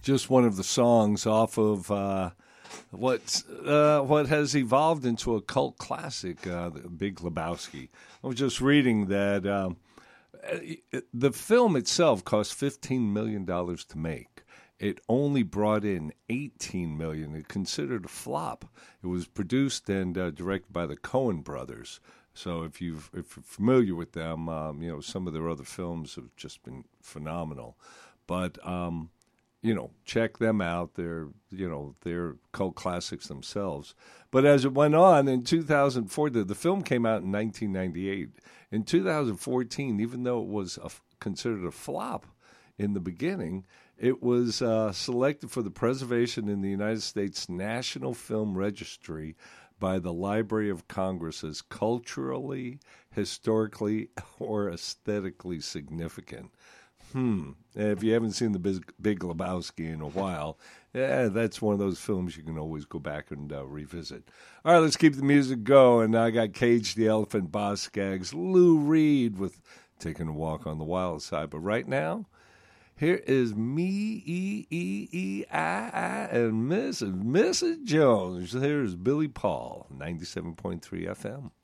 just one of the songs off of what has evolved into a cult classic, The Big Lebowski. I was just reading that the film itself cost $15 million to make. It only brought in $18 million. It considered a flop. It was produced and directed by the Coen brothers. So if you're familiar with them, some of their other films have just been phenomenal. But check them out. They're cult classics themselves. But as it went on in 2004, the film came out in 1998. In 2014, even though it was considered a flop in the beginning, it was selected for the preservation in the United States National Film Registry by the Library of Congress as culturally, historically, or aesthetically significant. If you haven't seen The Big Lebowski in a while, that's one of those films you can always go back and revisit. All right, let's keep the music going. I got Cage the Elephant, Boz Scaggs, Lou Reed with Taking a Walk on the Wild Side. But right now, here is me, I, and Mrs. Jones. Here's Billy Paul, 97.3 FM.